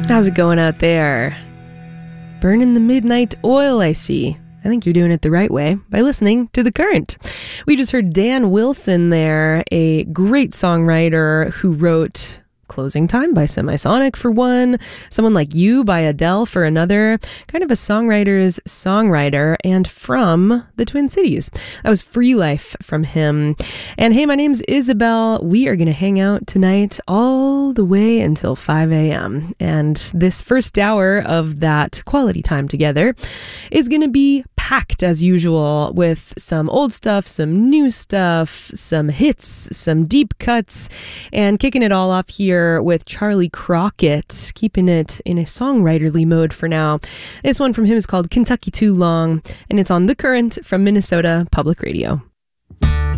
How's it going out there? Burning the midnight oil, I see. I think you're doing it the right way by listening to The Current. We just heard Dan Wilson there, a great songwriter who wrote Closing Time by Semisonic for one, Someone Like You by Adele for another, kind of a songwriter's songwriter, and from the Twin Cities. That was Free Life from him. And hey, my name's Isabel. We are going to hang out tonight all the way until 5 a.m. And this first hour of that quality time together is going to be packed as usual with some old stuff, some new stuff, some hits, some deep cuts, and kicking it all off here with Charlie Crockett, keeping it in a songwriterly mode for now. This one from him is called Kentucky Too Long, and it's on The Current from Minnesota Public Radio.